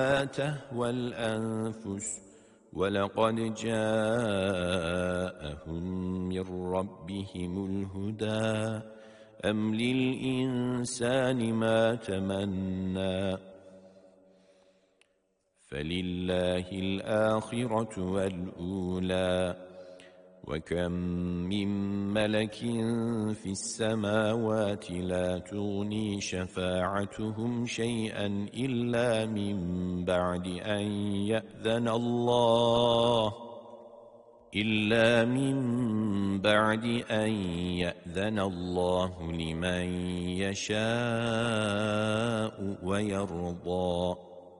تهوى الأنفس ولقد جاءهم من ربهم الهدى أم للإنسان ما تمنى فلله الآخرة والأولى وكم من ملك في السماوات لا تغني شفاعتهم شيئا إلا من بعد أن يأذن الله لمن يشاء ويرضى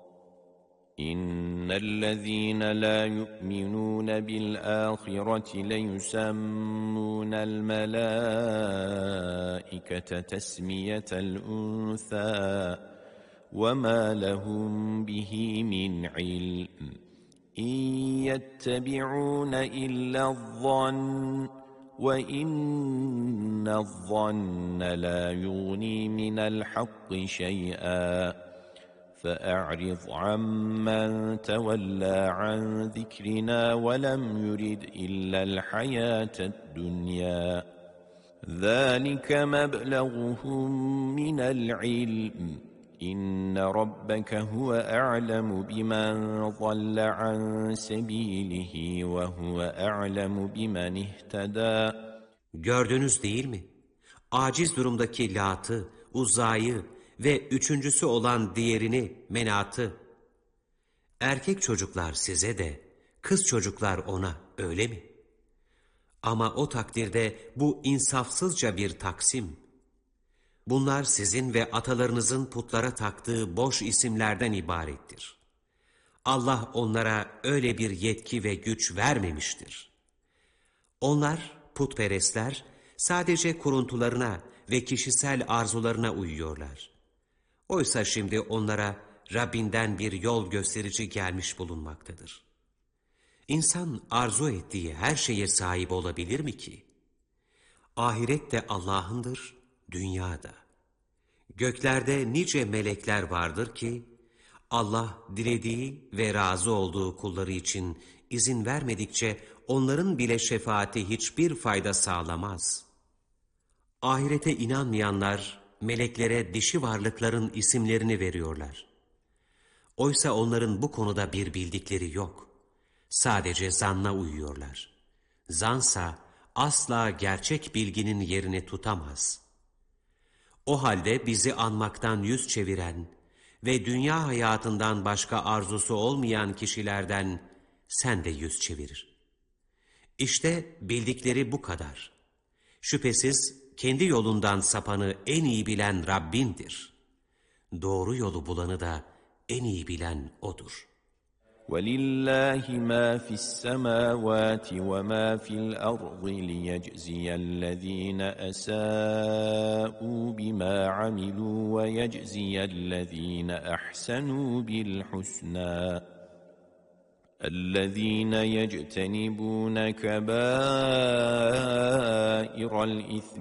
إن الذين لا يؤمنون بالآخرة ليسمون الملائكة تسمية الأنثى وما لهم به من علم إن يتبعون إلا الظن وإن الظن لا يغني من الحق شيئا فأعرض عمن تولى عن ذكرنا ولم يرد إلا الحياة الدنيا ذلك مبلغهم من العلم إن ربك هو أعلم بمن ضل عن سبيله وهو أعلم بمن اهتدى. Gördünüz değil mi? Aciz durumdaki Lat'ı, Uzza'yı ve üçüncüsü olan diğerini, Menat'ı. Erkek çocuklar size de, kız çocuklar ona, öyle mi? Ama o takdirde bu insafsızca bir taksim. Bunlar sizin ve atalarınızın putlara taktığı boş isimlerden ibarettir. Allah onlara öyle bir yetki ve güç vermemiştir. Onlar, putperestler, sadece kuruntularına ve kişisel arzularına uyuyorlar. Oysa şimdi onlara Rabbinden bir yol gösterici gelmiş bulunmaktadır. İnsan arzu ettiği her şeye sahip olabilir mi ki? Ahiret de Allah'ındır, dünya da. Göklerde nice melekler vardır ki, Allah dilediği ve razı olduğu kulları için izin vermedikçe onların bile şefaati hiçbir fayda sağlamaz. Ahirete inanmayanlar, meleklere dişi varlıkların isimlerini veriyorlar. Oysa onların bu konuda bir bildikleri yok. Sadece zanna uyuyorlar. Zansa asla gerçek bilginin yerini tutamaz. O halde bizi anmaktan yüz çeviren ve dünya hayatından başka arzusu olmayan kişilerden sen de yüz çevir. İşte bildikleri bu kadar. Şüphesiz kendi yolundan sapanı en iyi bilen Rabbindir. Doğru yolu bulanı da en iyi bilen O'dur. وَلِلَّهِ مَا فِي السَّمَاوَاتِ وَمَا فِي الْأَرْضِ لِيَجْزِيَ الَّذ۪ينَ أَسَاءُوا بِمَا عَمِلُوا وَيَجْزِيَ الَّذ۪ينَ أَحْسَنُوا بِالْحُسْنَى الَّذ۪ينَ يَجْتَنِبُونَ كَبَائِرَ الْإِثْمِ